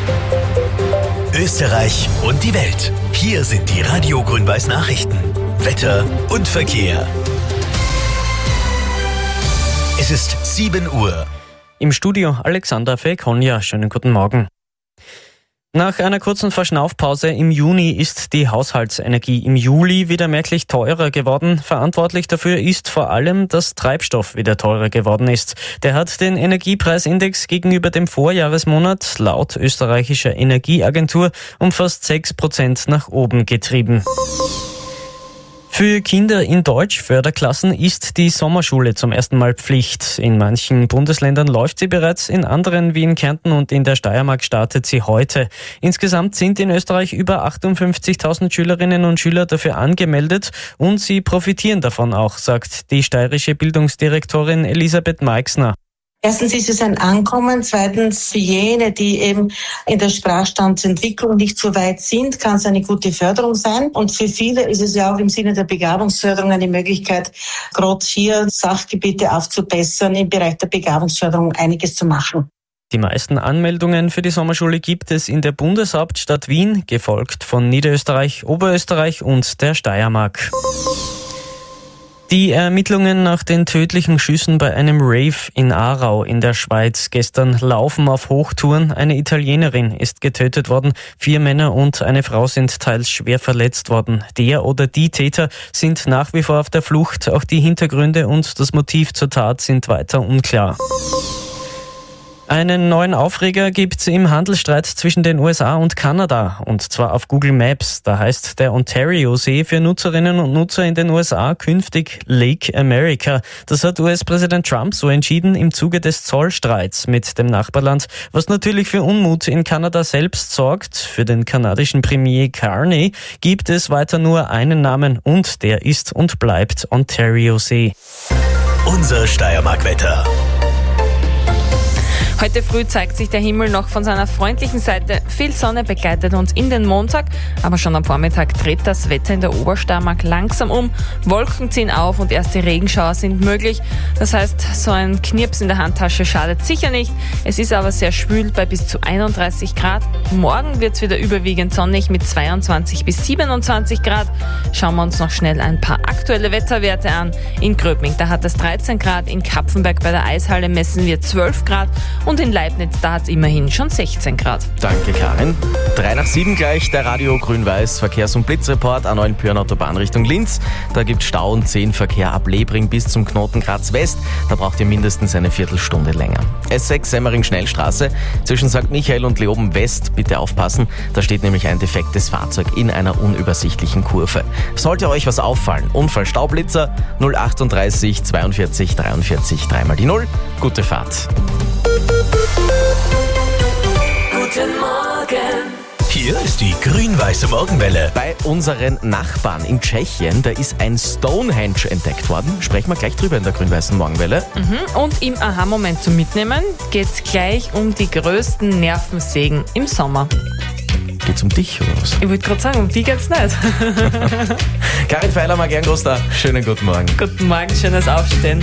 Österreich und die Welt. Hier sind die Radio Grün-Weiß Nachrichten. Wetter und Verkehr. Es ist 7 Uhr. Im Studio Alexander Fekonja. Schönen guten Morgen. Nach einer kurzen Verschnaufpause im Juni ist die Haushaltsenergie im Juli wieder merklich teurer geworden. Verantwortlich dafür ist vor allem, dass Treibstoff wieder teurer geworden ist. Der hat den Energiepreisindex gegenüber dem Vorjahresmonat laut österreichischer Energieagentur um fast 6% nach oben getrieben. Für Kinder in Deutsch-Förderklassen ist die Sommerschule zum ersten Mal Pflicht. In manchen Bundesländern läuft sie bereits, in anderen wie in Kärnten und in der Steiermark startet sie heute. Insgesamt sind in Österreich über 58.000 Schülerinnen und Schüler dafür angemeldet und sie profitieren davon auch, sagt die steirische Bildungsdirektorin Elisabeth Meixner. Erstens ist es ein Ankommen, zweitens für jene, die eben in der Sprachstandsentwicklung nicht so weit sind, kann es eine gute Förderung sein. Und für viele ist es ja auch im Sinne der Begabungsförderung eine Möglichkeit, gerade hier Sachgebiete aufzubessern, im Bereich der Begabungsförderung einiges zu machen. Die meisten Anmeldungen für die Sommerschule gibt es in der Bundeshauptstadt Wien, gefolgt von Niederösterreich, Oberösterreich und der Steiermark. Die Ermittlungen nach den tödlichen Schüssen bei einem Rave in Aarau in der Schweiz gestern laufen auf Hochtouren. Eine Italienerin ist getötet worden, 4 Männer und eine Frau sind teils schwer verletzt worden. Der oder die Täter sind nach wie vor auf der Flucht. Auch die Hintergründe und das Motiv zur Tat sind weiter unklar. Einen neuen Aufreger gibt's im Handelsstreit zwischen den USA und Kanada, und zwar auf Google Maps. Da heißt der Ontario-See für Nutzerinnen und Nutzer in den USA künftig Lake America. Das hat US-Präsident Trump so entschieden im Zuge des Zollstreits mit dem Nachbarland, was natürlich für Unmut in Kanada selbst sorgt. Für den kanadischen Premier Carney gibt es weiter nur einen Namen und der ist und bleibt Ontario-See. Unser Steiermark-Wetter. Heute früh zeigt sich der Himmel noch von seiner freundlichen Seite. Viel Sonne begleitet uns in den Montag, aber schon am Vormittag dreht das Wetter in der Obersteiermark langsam um. Wolken ziehen auf und erste Regenschauer sind möglich. Das heißt, so ein Knirps in der Handtasche schadet sicher nicht. Es ist aber sehr schwül bei bis zu 31 Grad. Morgen wird es wieder überwiegend sonnig mit 22 bis 27 Grad. Schauen wir uns noch schnell ein paar aktuelle Wetterwerte an. In Gröbming, da hat es 13 Grad, in Kapfenberg bei der Eishalle messen wir 12 Grad und in Leibniz, da hat es immerhin schon 16 Grad. Danke, Karin. 3 nach 7 gleich, der Radio Grün-Weiß Verkehrs- und Blitzreport A9 Pyhrn-Autobahn Richtung Linz. Da gibt es Stau und 10 Verkehr ab Lebring bis zum Knoten Graz West. Da braucht ihr mindestens eine Viertelstunde länger. S6 Semmering-Schnellstraße zwischen St. Michael und Leoben West. Bitte aufpassen, da steht nämlich ein defektes Fahrzeug in einer unübersichtlichen Kurve. Sollte euch was auffallen, Unfall Staublitzer 038 42 43 3 die 0. Gute Fahrt. Guten Morgen. Hier ist die grün-weiße Morgenwelle. Bei unseren Nachbarn in Tschechien, da ist ein Stonehenge entdeckt worden. Sprechen wir gleich drüber in der grün-weißen Morgenwelle. Und im Aha-Moment zum Mitnehmen geht's gleich um die größten Nervensägen im Sommer. Geht's um dich oder was? Ich wollte gerade sagen, um die geht's nicht. Karin Feiler, Gern Costa, schönen guten Morgen. Guten Morgen, schönes Aufstehen.